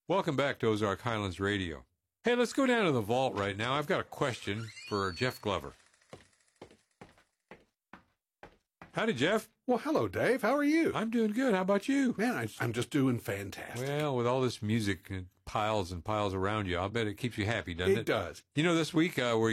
Welcome back to Ozark Highlands Radio. Hey, let's go down to the vault right now. I've got a question for Jeff Glover. Howdy, Jeff. Well, hello, Dave. How are you? I'm doing good. How about you? Man, I'm just doing fantastic. Well, with all this music and piles around you, I'll bet it keeps you happy, doesn't it? It does. You know, this week we're